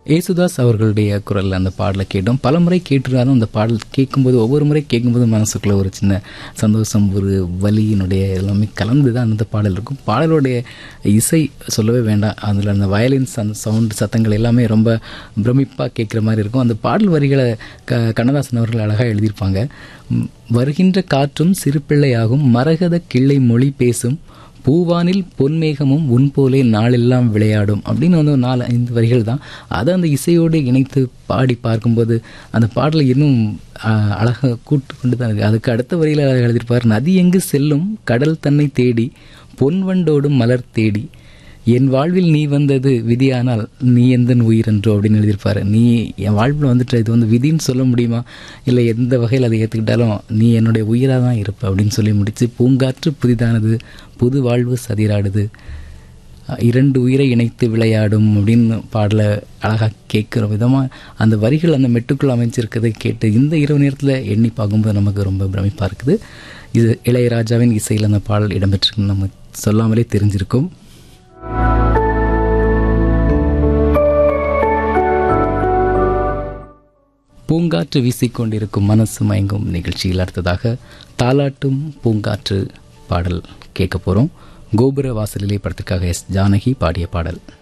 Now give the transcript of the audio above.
ஏசுதாஸ் அவர்களுடைய குரலில் அந்த பாடலை கேட்டோம். பல முறை கேட்டுருந்தாலும் அந்த பாடல் கேட்கும்போது, ஒவ்வொரு முறை கேட்கும்போது மனசுக்குள்ளே ஒரு சின்ன சந்தோஷம், ஒரு வலியினுடைய எல்லாமே கலந்து தான் அந்த பாடல் இருக்கும். பாடலுடைய இசை சொல்லவே வேண்டாம். அதில் அந்த வயலின்ஸ், அந்த சவுண்ட், சத்தங்கள் எல்லாமே ரொம்ப பிரமிப்பாக கேட்குற மாதிரி இருக்கும். அந்த பாடல் வரிகளை கண்ணதாசன் அவர்கள் அழகாக எழுதியிருப்பாங்க. வருகின்ற காற்றும் சிறுபிள்ளையாகும், மரகத கிள்ளை மொழி பேசும், பூவானில் பொன்மேகமும் உன்போலே நாளெல்லாம் விளையாடும் அப்படின்னு வந்து ஒரு 4-5 வரிகள் தான். அதை அந்த இசையோடு இணைத்து பாடி பார்க்கும்போது அந்த பாடலை இன்னும் அழகாக கூட்டு கொண்டு தான் இருக்குது. அதுக்கு அடுத்த வரியில் எழுதியிருப்பார், நதி எங்கு செல்லும் கடல் தன்னை தேடி, பொன்வண்டோடும் மலர் தேடி, என் வாழ்வில் நீ வந்தது விதியானால் நீ எந்த உயிரென்றோ அப்படின்னு எழுதியிருப்பார். நீ என் வாழ்வில் வந்துட்டு இது வந்து விதின்னு சொல்ல முடியுமா, இல்லை எந்த வகையில் அதை ஏற்றுக்கிட்டாலும் நீ என்னுடைய உயிராக தான் இருப்ப அப்படின்னு சொல்லி முடித்து, பூங்காற்று புதிதானது புது வாழ்வு சதிராடுது, 2 உயிரை இணைத்து விளையாடும் அப்படின்னு பாடலை அழகாக கேட்குற விதமாக அந்த வரிகள் அந்த மெட்டுக்குள் அமைச்சிருக்கிறதை கேட்டு இந்த இரவு நேரத்தில் எண்ணி பார்க்கும்போது நமக்கு ரொம்ப பிரமிப்பாக இருக்குது. இது இளையராஜாவின் இசையில் அந்த பாடல் இடம்பெற்றிருக்குன்னு நம்ம சொல்லாமலே தெரிஞ்சிருக்கும். பூங்காற்று வீசிக்கொண்டிருக்கும் மனசு மயங்கும் நிகழ்ச்சியில் அடுத்ததாக தாலாட்டும் பூங்காற்று பாடல் கேட்க போகிறோம். கோபுர வாசலிலே படத்திற்காக எஸ். ஜானகி பாடிய பாடல்.